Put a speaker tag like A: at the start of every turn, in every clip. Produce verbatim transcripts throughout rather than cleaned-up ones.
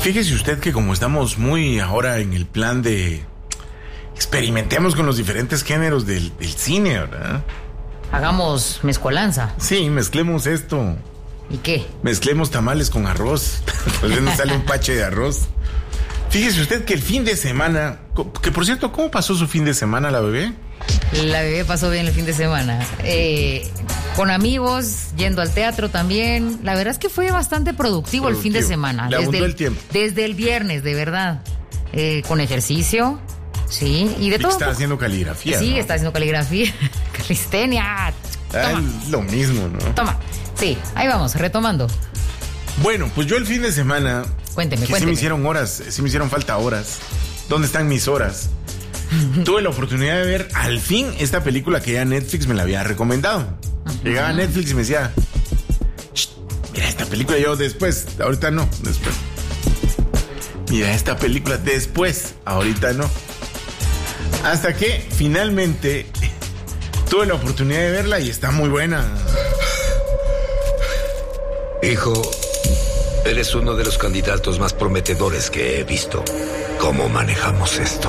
A: Fíjese usted que como estamos muy ahora en el plan de experimentemos con los diferentes géneros del, del cine, ¿verdad?
B: Hagamos mezcolanza.
A: Sí, mezclemos esto.
B: ¿Y qué?
A: Mezclemos tamales con arroz. Tal vez nos sale un pache de arroz. Fíjese usted que el fin de semana, que por cierto, ¿cómo pasó su fin de semana la bebé?
B: La bebé pasó bien el fin de semana. Eh, con amigos, yendo al teatro también. La verdad es que fue bastante productivo, productivo. el fin de semana.
A: Le abundó
B: desde el,
A: el tiempo.
B: Desde el viernes, de verdad. Eh, con ejercicio, sí. Y de
A: y
B: todo.
A: Está haciendo caligrafía.
B: Sí,
A: ¿no?
B: está haciendo caligrafía. Calistenia.
A: Ah, lo mismo, ¿no?
B: Toma. Sí, ahí vamos, retomando.
A: Bueno, pues yo el fin de semana.
B: Cuénteme,
A: que
B: cuénteme.
A: sí me hicieron horas, sí me hicieron falta horas. ¿Dónde están mis horas? Tuve la oportunidad de ver al fin esta película que ya Netflix me la había recomendado. Uh-huh. Llegaba a Netflix y me decía, mira esta película, yo después, ahorita no, después. Mira esta película después, ahorita no. Hasta que finalmente tuve la oportunidad de verla y está muy buena.
C: Hijo, eres uno de los candidatos más prometedores que he visto. ¿Cómo manejamos esto?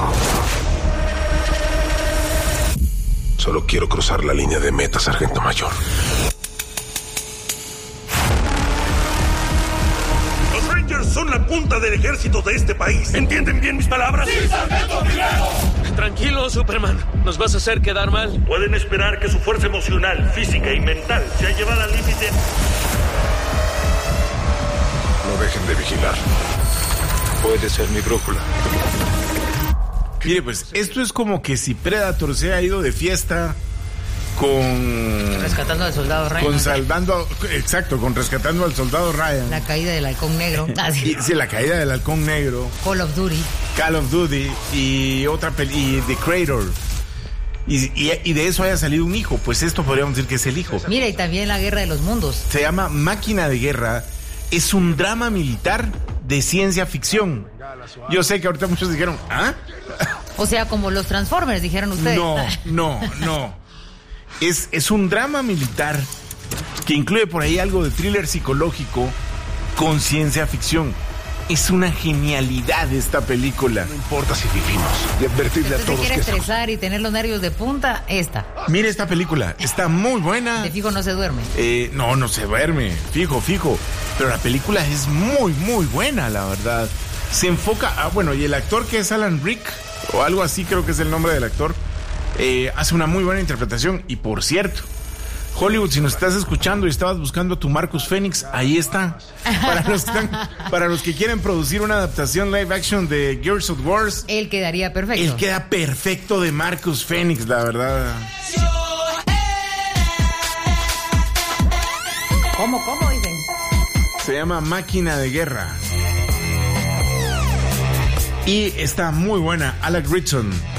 D: Solo quiero cruzar la línea de meta, sargento mayor.
E: Los Rangers son la punta del ejército de este país. ¿Entienden bien mis palabras?
F: ¡Sí, sargento primero!
G: Tranquilo, Superman. ¿Nos vas a hacer quedar mal?
E: Pueden esperar que su fuerza emocional, física y mental sea llevada al límite.
D: No dejen de vigilar. Puede ser mi brújula.
A: Mire, pues, esto es como que si Predator se ha ido de fiesta con...
B: Rescatando al soldado Ryan.
A: Con salvando... Exacto, con Rescatando al soldado Ryan.
B: La caída del halcón negro.
A: Ah, sí. y, sí, la caída del halcón negro.
B: Call of Duty.
A: Call of Duty y otra peli... Y The Creator. Y, y, y de eso haya salido un hijo. Pues esto podríamos decir que es el hijo.
B: Mira, y también La Guerra de los Mundos.
A: Se llama Máquina de Guerra. Es un drama militar de ciencia ficción. Yo sé que ahorita muchos dijeron, ¿ah?
B: O sea, como los Transformers, dijeron ustedes.
A: No, no, no. Es, es un drama militar que incluye por ahí algo de thriller psicológico con ciencia ficción. Es una genialidad esta película.
D: No importa si vivimos. Y advertirle a todos
B: quiere
D: que
B: estresar
D: estamos...
B: y tener los nervios de punta, esta.
A: Mire esta película, está muy buena.
B: De fijo no se duerme.
A: Eh, no, no se duerme, fijo, fijo. Pero la película es muy, muy buena, la verdad. Se enfoca, ah, bueno, y el actor que es Alan Rick, o algo así creo que es el nombre del actor, eh, hace una muy buena interpretación. Y por cierto, Hollywood, si nos estás escuchando y estabas buscando a tu Marcus Phoenix, ahí está. Para los, que están, para los que quieren producir una adaptación live action de Gears of War,
B: él quedaría perfecto.
A: Él queda perfecto de Marcus Phoenix, la verdad.
B: ¿Cómo, cómo dicen?
A: Se llama Máquina de Guerra. Y está muy buena. Alec Ritson